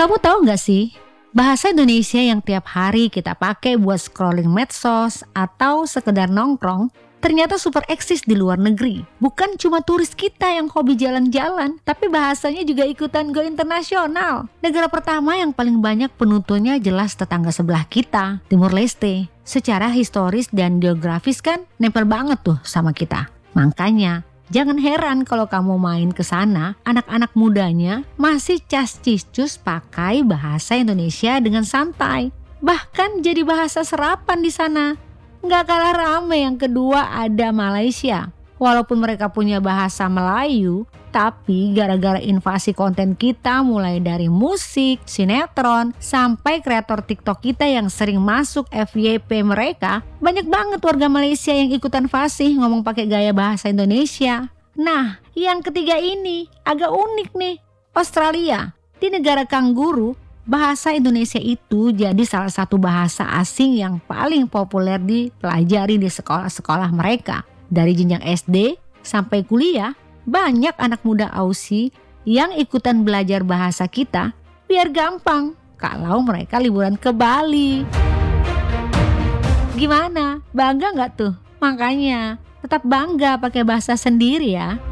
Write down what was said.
Kamu tahu nggak sih, bahasa Indonesia yang tiap hari kita pakai buat scrolling medsos atau sekedar nongkrong ternyata super eksis di luar negeri. Bukan cuma turis kita yang hobi jalan-jalan, tapi bahasanya juga ikutan go internasional. Negara pertama yang paling banyak penuturnya jelas tetangga sebelah kita, Timur Leste. Secara historis dan geografis kan nempel banget tuh sama kita. Makanya jangan heran kalau kamu main ke sana, anak-anak mudanya masih cas-cis-cus pakai bahasa Indonesia dengan santai. Bahkan jadi bahasa serapan di sana. Nggak kalah rame yang kedua ada Malaysia. Walaupun mereka punya bahasa Melayu, tapi gara-gara invasi konten kita mulai dari musik, sinetron, sampai kreator TikTok kita yang sering masuk FYP mereka, banyak banget warga Malaysia yang ikutan fasih ngomong pakai gaya bahasa Indonesia. Nah, yang ketiga ini agak unik nih. Australia, di negara kanguru, bahasa Indonesia itu jadi salah satu bahasa asing yang paling populer dipelajari di sekolah-sekolah mereka. Dari jenjang SD sampai kuliah, banyak anak muda Aussie yang ikutan belajar bahasa kita biar gampang kalau mereka liburan ke Bali. Gimana? Bangga nggak tuh? Makanya tetap bangga pakai bahasa sendiri ya.